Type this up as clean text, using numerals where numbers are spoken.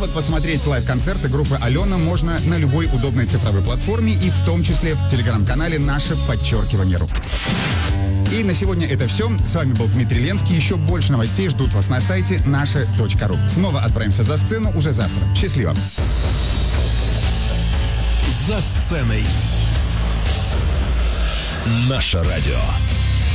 вот посмотреть лайв-концерты группы «Алена» можно на любой удобной цифровой платформе и в том числе в телеграм-канале «Наше_ру». И на сегодня это все. С вами был Дмитрий Ленский. Еще больше новостей ждут вас на сайте наше.ру. Снова отправимся за сцену уже завтра. Счастливо. За сценой. Наше радио.